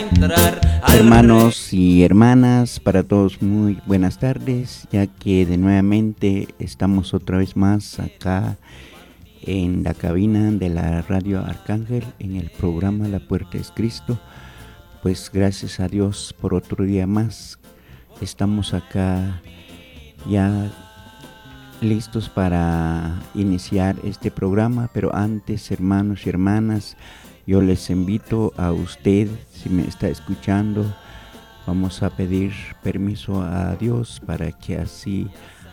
Hermanos y hermanas, para todos muy buenas tardes, ya que de nuevamente estamos otra vez más acá en la cabina de la Radio Arcángel en el programa La Puerta es Cristo. Pues gracias a Dios por otro día más. Estamos acá ya listos para iniciar este programa, pero antes, hermanos y hermanas, yo les invito a usted, si me está escuchando, vamos a pedir permiso a Dios para que así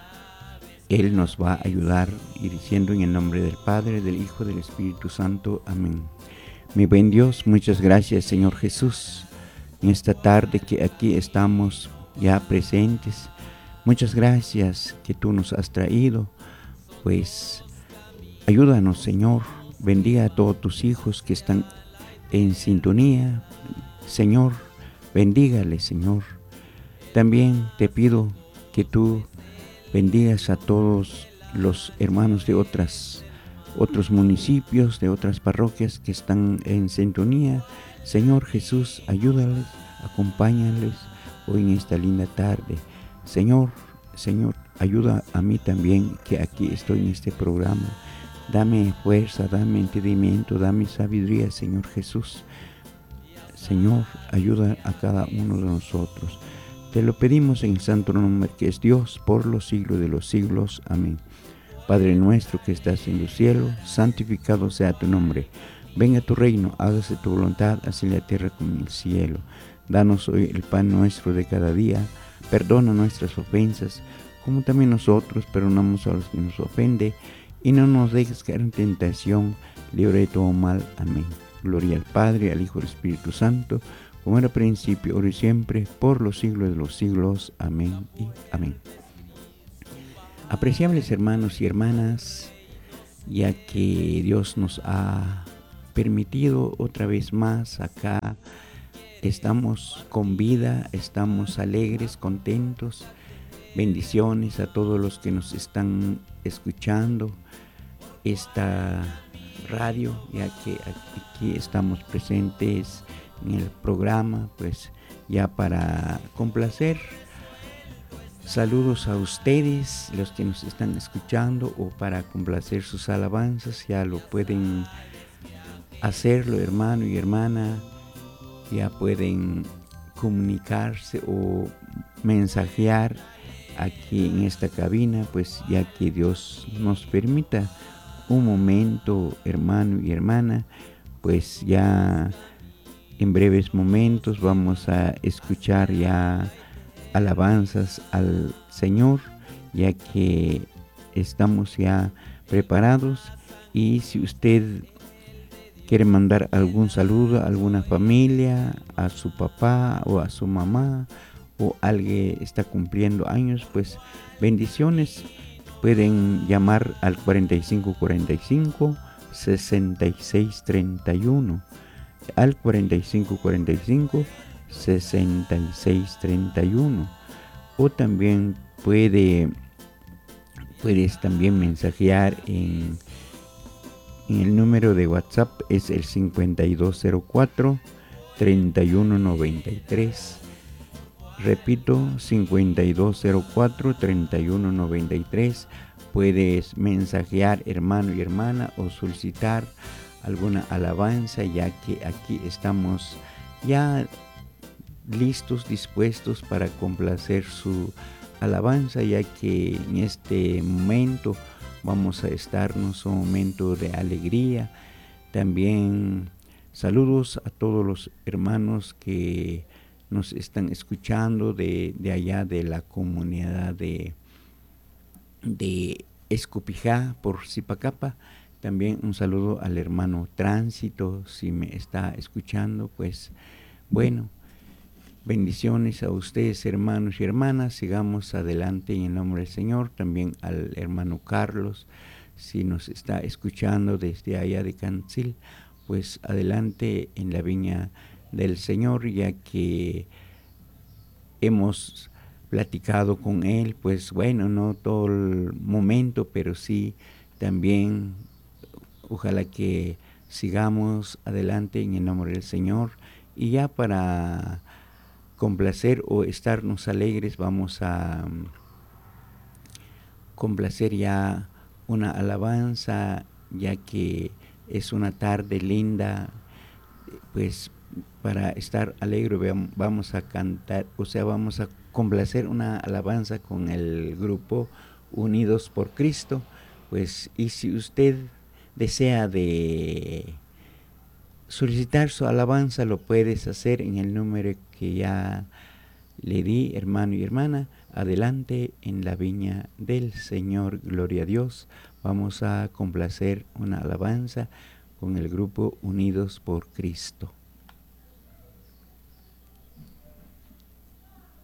Él nos va a ayudar, y diciendo en el nombre del Padre, del Hijo, del Espíritu Santo. Amén. Mi buen Dios, muchas gracias, Señor Jesús, en esta tarde que aquí estamos ya presentes. Muchas gracias que tú nos has traído, pues ayúdanos, Señor. Bendiga a todos tus hijos que están en sintonía, Señor, bendígales, Señor. También te pido que tú bendigas a todos los hermanos de otros municipios, de otras parroquias que están en sintonía. Señor Jesús, ayúdales, acompáñales hoy en esta linda tarde. Señor, ayuda a mí también, que aquí estoy en este programa. Dame fuerza, dame entendimiento, dame sabiduría, Señor Jesús. Señor, ayuda a cada uno de nosotros. Te lo pedimos en el santo nombre, que es Dios por los siglos de los siglos. Amén. Padre nuestro que estás en los cielos, santificado sea tu nombre. Venga tu reino, hágase tu voluntad, así en la tierra como en el cielo. Danos hoy el pan nuestro de cada día. Perdona nuestras ofensas, como también nosotros perdonamos a los que nos ofenden. Y no nos dejes caer en tentación, libre de todo mal. Amén. Gloria al Padre, al Hijo y al Espíritu Santo, como era al principio, ahora y siempre, por los siglos de los siglos. Amén y amén. Apreciables hermanos y hermanas, ya que Dios nos ha permitido otra vez más acá, estamos con vida, estamos alegres, contentos. Bendiciones a todos los que nos están escuchando esta radio, ya que aquí estamos presentes en el programa, pues ya para complacer. Saludos a ustedes, los que nos están escuchando, o para complacer sus alabanzas, ya lo pueden hacerlo, hermano y hermana, ya pueden comunicarse o mensajear aquí en esta cabina, pues ya que Dios nos permita un momento, hermano y hermana, pues ya en breves momentos vamos a escuchar ya alabanzas al Señor, ya que estamos ya preparados. Y si usted quiere mandar algún saludo a alguna familia, a su papá o a su mamá, o alguien está cumpliendo años, pues bendiciones. Pueden llamar al 4545-6631, al 4545-6631, o también puedes también mensajear en el número de WhatsApp, es el 5204-3193. Repito, 5204-3193. Puedes mensajear, hermano y hermana, o solicitar alguna alabanza, ya que aquí estamos ya listos, dispuestos para complacer su alabanza, ya que en este momento vamos a estarnos un momento de alegría. También saludos a todos los hermanos que nos están escuchando de allá de la comunidad de Escopijá por Zipacapa. También un saludo al hermano Tránsito, si me está escuchando, pues bueno, bendiciones a ustedes, hermanos y hermanas. Sigamos adelante en el nombre del Señor. También al hermano Carlos, si nos está escuchando desde allá de Cancil, pues adelante en la viña del Señor, ya que hemos platicado con él, pues bueno, no todo el momento, pero sí también ojalá que sigamos adelante en el nombre del Señor, Y ya para complacer o estarnos alegres, vamos a complacer ya una alabanza, ya que es una tarde linda, pues para estar alegre vamos a cantar, o sea, vamos a complacer una alabanza con el grupo Unidos por Cristo. Pues, y si usted desea de solicitar su alabanza, lo puedes hacer en el número que ya le di, hermano y hermana. Adelante en la viña del Señor, gloria a Dios. Vamos a complacer una alabanza con el grupo Unidos por Cristo.